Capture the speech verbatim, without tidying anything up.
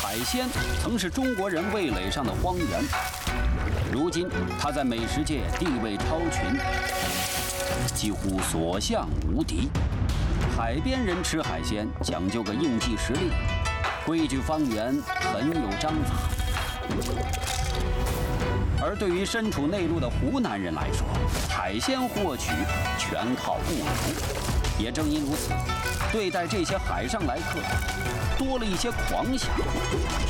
海鲜曾是中国人味蕾上的荒原，如今它在美食界地位超群，几乎所向无敌。海边人吃海鲜讲究个应季时令，规矩方圆，很有章法。而对于身处内陆的湖南人来说，海鲜获取全靠物流。也正因如此，对待这些海上来客，多了一些狂想，